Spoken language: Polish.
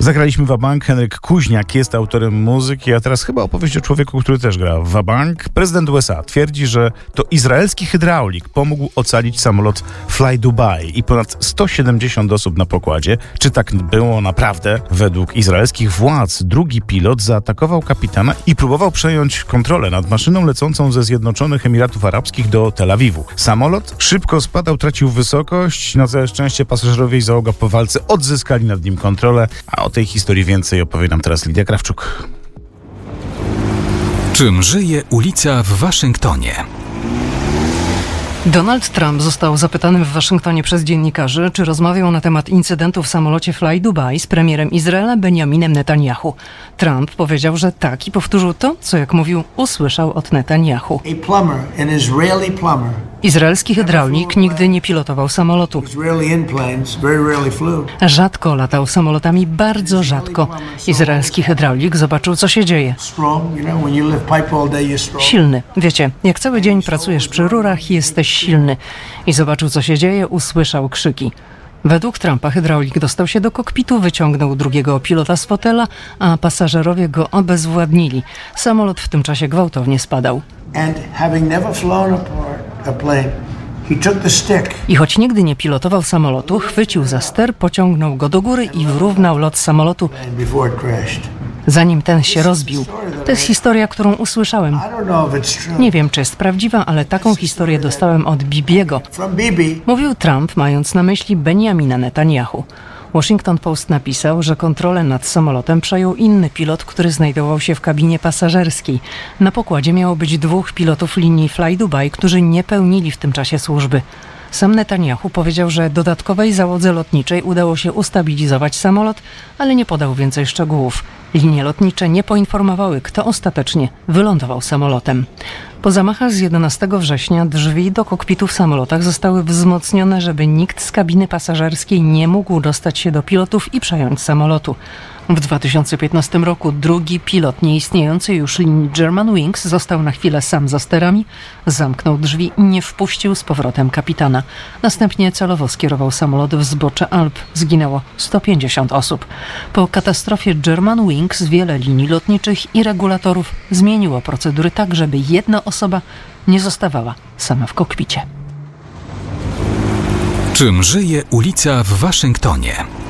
Zagraliśmy wabank. Henryk Kuźniak jest autorem muzyki, a teraz chyba opowieść o człowieku, który też gra w wabank. Prezydent USA twierdzi, że to izraelski hydraulik pomógł ocalić samolot Fly Dubai i ponad 170 osób na pokładzie. Czy tak było naprawdę? Według izraelskich władz drugi pilot zaatakował kapitana i próbował przejąć kontrolę nad maszyną lecącą ze Zjednoczonych Emiratów Arabskich do Tel Awiwu. Samolot szybko spadał, tracił wysokość. Na całe szczęście pasażerowie i załoga po walce odzyskali nad nim kontrolę. A o tej historii więcej opowie nam teraz Lidia Krawczuk. Czym żyje ulica w Waszyngtonie? Donald Trump został zapytany w Waszyngtonie przez dziennikarzy, czy rozmawiał na temat incydentu w samolocie Fly Dubai z premierem Izraela Benjaminem Netanyahu. Trump powiedział, że tak i powtórzył to, co jak mówił, usłyszał od Netanyahu. Izraelski hydraulik nigdy nie pilotował samolotu. Rzadko latał samolotami, bardzo rzadko. Izraelski hydraulik zobaczył, co się dzieje. Silny. Wiecie, jak cały dzień pracujesz przy rurach, jesteś silny. I zobaczył, co się dzieje, usłyszał krzyki. Według Trumpa hydraulik dostał się do kokpitu, wyciągnął drugiego pilota z fotela, a pasażerowie go obezwładnili. Samolot w tym czasie gwałtownie spadał. I choć nigdy nie pilotował samolotu, chwycił za ster, pociągnął go do góry i wyrównał lot samolotu, zanim ten się rozbił. To jest historia, którą usłyszałem. Nie wiem, czy jest prawdziwa, ale taką historię dostałem od Bibiego. Mówił Trump, mając na myśli Benjamina Netanyahu. Washington Post napisał, że kontrolę nad samolotem przejął inny pilot, który znajdował się w kabinie pasażerskiej. Na pokładzie miało być 2 pilotów linii Fly Dubai, którzy nie pełnili w tym czasie służby. Sam Netanyahu powiedział, że dodatkowej załodze lotniczej udało się ustabilizować samolot, ale nie podał więcej szczegółów. Linie lotnicze nie poinformowały, kto ostatecznie wylądował samolotem. Po zamachach z 11 września drzwi do kokpitu w samolotach zostały wzmocnione, żeby nikt z kabiny pasażerskiej nie mógł dostać się do pilotów i przejąć samolotu. W 2015 roku drugi pilot nieistniejącej już linii Germanwings został na chwilę sam za sterami, zamknął drzwi i nie wpuścił z powrotem kapitana. Następnie celowo skierował samolot w zbocze Alp. Zginęło 150 osób. Po katastrofie Germanwings wiele linii lotniczych i regulatorów zmieniło procedury tak, żeby jedna osoba nie zostawała sama w kokpicie. Czym żyje ulica w Waszyngtonie?